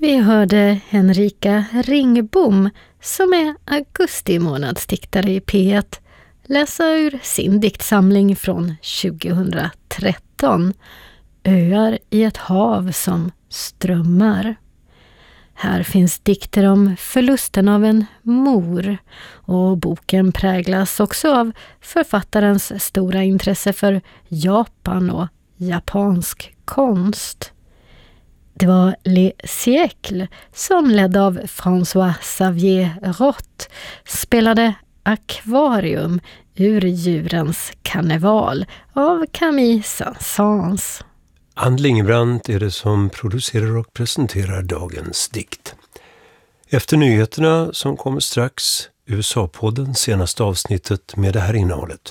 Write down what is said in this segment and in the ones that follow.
Vi hörde Henrika Ringbom, som är augusti månadsdiktare i P1, läsa ur sin diktsamling från 2013, Öar i ett hav som strömmar. Här finns dikter om förlusten av en mor, och boken präglas också av författarens stora intresse för Japan och japansk konst. Det var Les Siècles som ledd av François Xavier Roth spelade Akvarium ur djurens karneval av Camille Saint-Saëns. Ann Lingebrandt är det som producerar och presenterar dagens dikt. Efter nyheterna som kommer strax, USA-podden, senaste avsnittet med det här innehållet.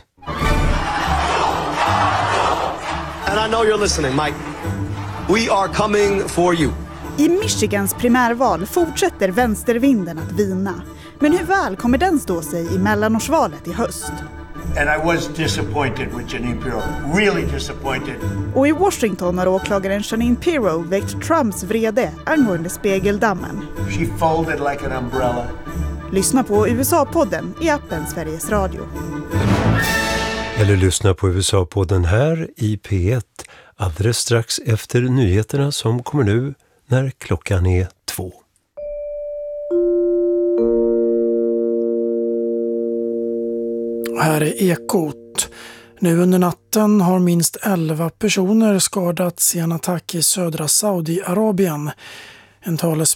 And I know you're listening, Mike. We are coming for you. I Michigans primärval fortsätter vänstervinden att vina. Men hur väl kommer den stå sig i mellanårsvalet i höst? And I was disappointed with Jeanine Pirro. Really disappointed. Och i Washington har åklagaren Jeanine Pirro väckt Trumps vrede angående spegeldammen. She folded like an umbrella. Lyssna på USA-podden i appen Sveriges Radio. Eller lyssna på USA-podden här i P1 alldeles strax efter nyheterna som kommer nu när klockan är 2. Här är Ekot. Nu under natten har minst 11 personer skadats i en attack i södra Saudiarabien. En talesperson